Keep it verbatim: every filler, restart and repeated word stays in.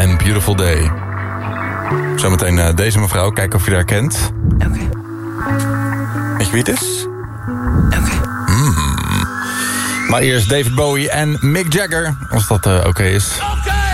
and Beautiful Day. Zometeen uh, deze mevrouw, kijken of je haar kent. Oké. Okay. Weet je wie het is? Oké. Okay. Mm. Maar eerst David Bowie en Mick Jagger, als dat uh, oké okay is.